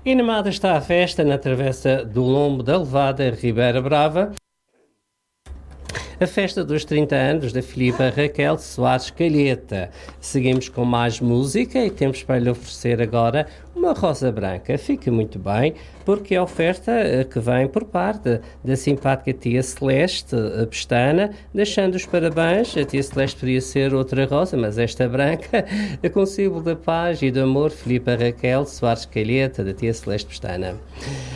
Animada está a festa na travessa do Lombo da Levada, Ribeira Brava. A festa dos 30 anos da Filipa Raquel Soares Calheta. Seguimos com mais música e temos para lhe oferecer agora uma rosa branca. Fica muito bem, porque é a oferta que vem por parte da simpática tia Celeste Pestana, deixando os parabéns. A tia Celeste podia ser outra rosa, mas esta branca, com o símbolo da paz e do amor, Filipa Raquel Soares Calheta, da tia Celeste Pestana.